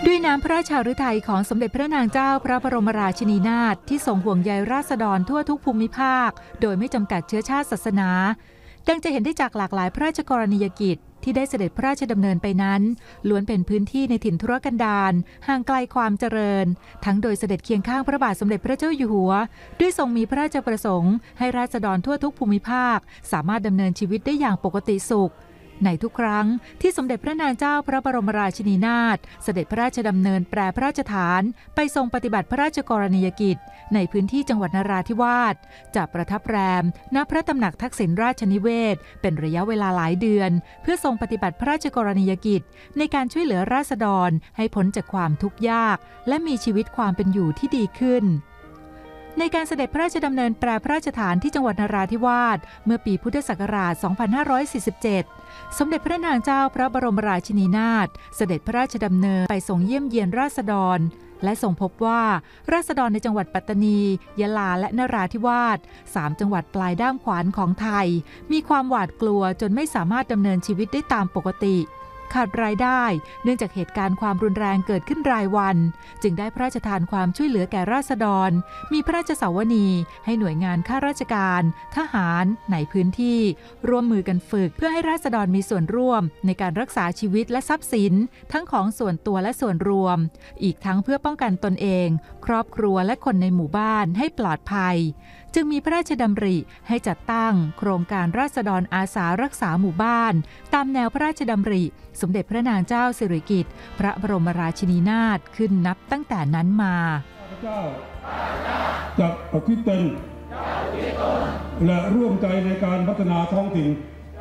ด้วยน้ำพระราชฤทัยของสมเด็จพระนางเจ้าพระบรมราชินีนาถที่ทรงห่วงใยราษฎรทั่วทุกภูมิภาคโดยไม่จำกัดเชื้อชาติศาสนาดังจะเห็นได้จากหลากหลายพระราชกรณียกิจที่ได้เสด็จพระราชดำเนินไปนั้นล้วนเป็นพื้นที่ในถิ่นทุรกันดารห่างไกลความเจริญทั้งโดยเสด็จเคียงข้างพระบาทสมเด็จพระเจ้าอยู่หัวด้วยทรงมีพระราชประสงค์ให้ราษฎรทั่วทุกภูมิภาคสามารถดำเนินชีวิตได้อย่างปกติสุขในทุกครั้งที่สมเด็จพระนางเจ้าพระบรมราชินีนาถเสด็จพระราชดำเนินแปรพระราชฐานไปทรงปฏิบัติพระราชกรณียกิจในพื้นที่จังหวัดนราธิวาสจะประทับแรมณพระตำหนักทักษิณราชนิเวศเป็นระยะเวลาหลายเดือนเพื่อทรงปฏิบัติพระราชกรณียกิจในการช่วยเหลือราษฎรให้พ้นจากความทุกข์ยากและมีชีวิตความเป็นอยู่ที่ดีขึ้นในการเสด็จพระราชดำเนินแปรพระราชฐานที่จังหวัดนราธิวาสเมื่อปีพุทธศักราช 2547 สมเด็จพระนางเจ้าพระบรมราชินีนาถเสด็จพระราชดำเนินไปทรงเยี่ยมเยียนราษฎรและทรงพบว่าราษฎรในจังหวัดปัตตานียะลาและนราธิวาส3จังหวัดปลายด้ามขวานของไทยมีความหวาดกลัวจนไม่สามารถดำเนินชีวิตได้ตามปกติขาดรายได้เนื่องจากเหตุการณ์ความรุนแรงเกิดขึ้นรายวันจึงได้พระราชทานความช่วยเหลือแก่ราษฎรมีพระราชสาวนีให้หน่วยงานข้าราชการทหารในพื้นที่ร่วมมือกันฝึกเพื่อให้ราษฎรมีส่วนร่วมในการรักษาชีวิตและทรัพย์สินทั้งของส่วนตัวและส่วนรวมอีกทั้งเพื่อป้องกันตนเองครอบครัวและคนในหมู่บ้านให้ปลอดภัยจึงมีพระราชดำริให้จัดตั้งโครงการราษฎรอาสารักษาหมู่บ้านตามแนวพระราชดำริสมเด็จพระนางเจ้าสิริกิติ์พระบรมราชินีนาถขึ้นนับตั้งแต่นั้นมาจะอุทิศตนและร่วมใจในการพัฒนาท้องถิ่น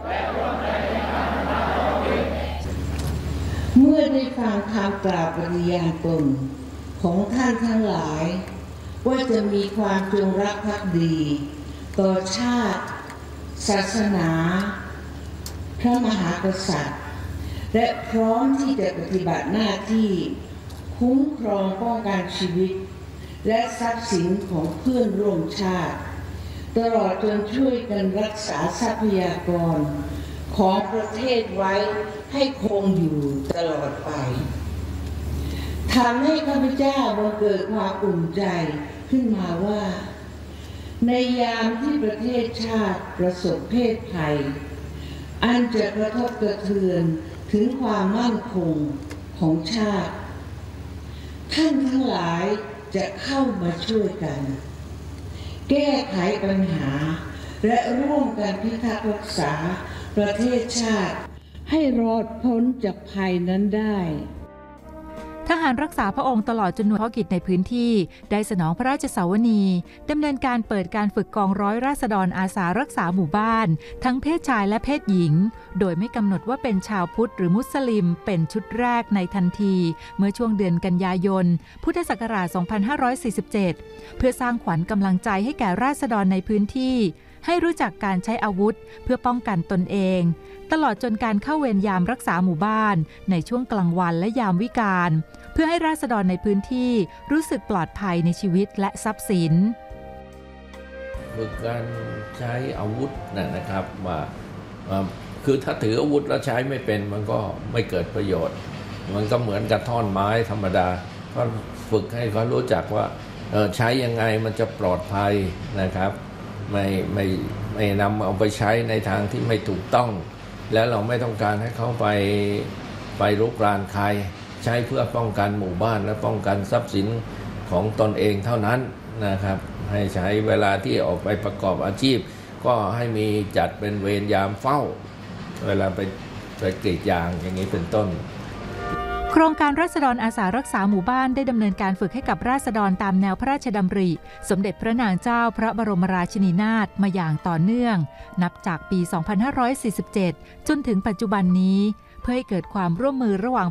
เมื่อได้ฟังคำกล่าวปฏิญาณตนของท่านทั้งหลายว่าจะมีความจงรักภักดีต่อชาติศาสนาพระมหากษัตริย์และพร้อมที่จะปฏิบัติหน้าที่คุ้มครองป้องกันชีวิตและทรัพย์สินของเพื่อนร่วมชาติตลอดจนช่วยกันรักษาทรัพยากรของประเทศไว้ให้คงอยู่ตลอดไปทำให้ข้าพเจ้าบังเกิดความอุ่นใจขึ้นมาว่าในยามที่ประเทศชาติประสบเพศภัยอันจะกระทบกระเทือนถึงความมั่นคงของชาติท่านทั้งหลายจะเข้ามาช่วยกันแก้ไขปัญหาและร่วมกันพิทักษ์รักษาประเทศชาติให้รอดพ้นจากภัยนั้นได้ทหารรักษาพระองค์ตลอดจนหน่วยเฉพาะกิจในพื้นที่ได้สนองพระราชสาวนีดำเนินการเปิดการฝึกกองร้อยราษฎรอาสารักษาหมู่บ้านทั้งเพศชายและเพศหญิงโดยไม่กำหนดว่าเป็นชาวพุทธหรือมุสลิมเป็นชุดแรกในทันทีเมื่อช่วงเดือนกันยายนพุทธศักราช 2547 เพื่อสร้างขวัญกำลังใจให้แก่ราษฎรในพื้นที่ให้รู้จักการใช้อาวุธเพื่อป้องกันตนเองตลอดจนการเข้าเวรยามรักษาหมู่บ้านในช่วงกลางวันและยามวิกาลเพื่อให้ราษฎรในพื้นที่รู้สึกปลอดภัยในชีวิตและทรัพย์สินฝึกการใช้อาวุธนะครับว่าคือถ้าถืออาวุธแล้วใช้ไม่เป็นมันก็ไม่เกิดประโยชน์มันก็เหมือนกับท่อนไม้ธรรมดาก็ฝึกให้เขารู้จักว่าใช้ยังไงมันจะปลอดภัยนะครับไม่นำเอาไปใช้ในทางที่ไม่ถูกต้องแล้วเราไม่ต้องการให้เขาไปรุกรานใครใช้เพื่อป้องกันหมู่บ้านและป้องกันทรัพย์สินของตนเองเท่านั้นนะครับให้ใช้เวลาที่ออกไปประกอบอาชีพก็ให้มีจัดเป็นเวรยามเฝ้าเวลาไปกรีดยางอย่างนี้เป็นต้นโครงการราษฎรอาสารักษาหมู่บ้านได้ดำเนินการฝึกให้กับราษฎรตามแนวพระราชดำริสมเด็จพระนางเจ้าพระบรมราชินีนาถมาอย่างต่อเนื่องนับจากปี 2547 จนถึงปัจจุบันนี้เพื่อให้เกิดความร่วมมือระหว่าง